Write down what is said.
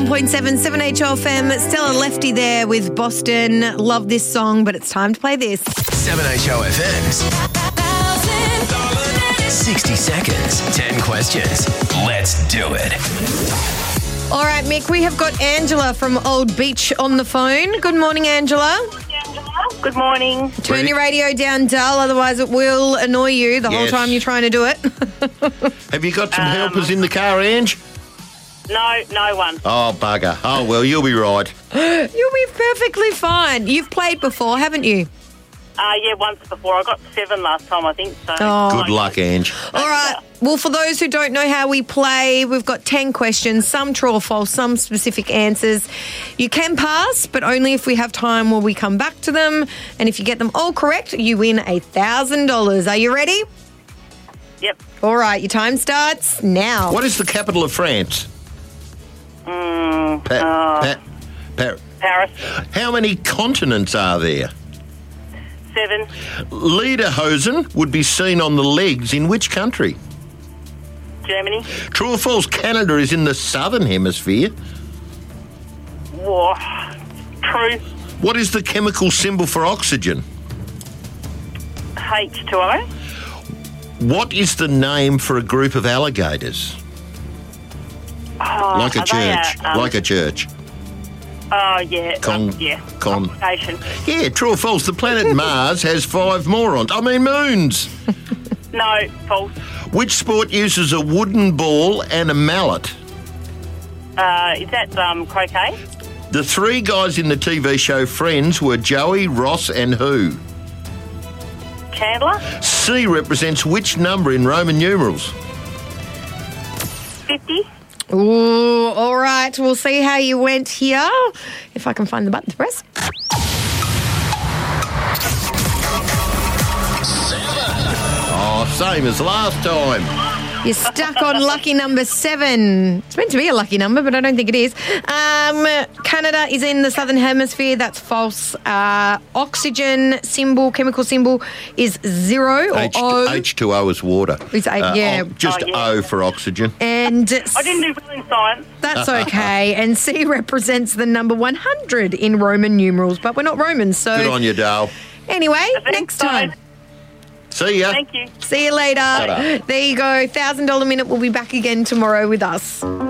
91.7 7HO FM. Stella Lefty there with Boston. Love this song, but it's time to play this. 7HO FM's 60 seconds, 10 questions. Let's do it. All right, Mick, we have got Angela from Old Beach on the phone. Good morning, Angela. Good morning. Turn your radio down, dull, otherwise it will annoy you the whole Yes. time you're trying to do it. Have you got some helpers in the car, Ange? No one. Oh, bugger. Oh, well, you'll be right. You'll be perfectly fine. You've played before, haven't you? Yeah, once before. I got 7 last time, I think. So. Oh. Good luck, Ange. All right. Well, for those who don't know how we play, we've got 10 questions, some true or false, some specific answers. You can pass, but only if we have time where we come back to them. And if you get them all correct, you win $1,000. Are you ready? Yep. All right. Your time starts now. What is the capital of France? Paris. How many continents are there? 7. Lederhosen would be seen on the legs in which country? Germany. True or false, Canada is in the southern hemisphere. War. True. What is the chemical symbol for oxygen? H2O. What is the name for a group of alligators? Like a are they church. Like a church. Oh, yeah. Congregation. Congregation. Yeah, true or false, the planet Mars has 5 moons. No, false. Which sport uses a wooden ball and a mallet? Is that croquet? The 3 guys in the TV show Friends were Joey, Ross and who? Chandler? C represents which number in Roman numerals? 50. Ooh, all right. We'll see how you went here. If I can find the button to press. Oh, same as last time. You're stuck on lucky number 7. It's meant to be a lucky number, but I don't think it is. Canada is in the southern hemisphere. That's false. Oxygen symbol, chemical symbol, is 0 or O. H2O is water. It's yeah. Just O for oxygen. And I didn't do well in science. that's okay. And C represents the number 100 in Roman numerals, but we're not Romans, so... Good on you, Dale. Anyway, next time. See ya. Thank you. See you later. Ta-da. There you go. $1,000 minute will be back again tomorrow with us.